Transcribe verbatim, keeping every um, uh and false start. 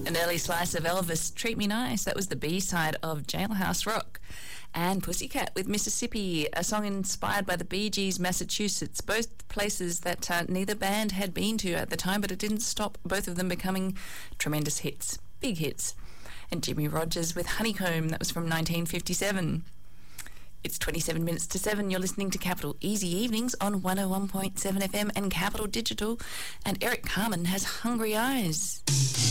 An early slice of Elvis, Treat Me Nice. That was the B-side of Jailhouse Rock. And Pussycat with Mississippi, a song inspired by the Bee Gees, Massachusetts, both places that uh, neither band had been to at the time, but it didn't stop both of them becoming tremendous hits, big hits. And Jimmy Rogers with Honeycomb, that was from nineteen fifty-seven. It's twenty-seven minutes to seven. You're listening to Capital Easy Evenings on one oh one point seven F M and Capital Digital. And Eric Carmen has Hungry Eyes.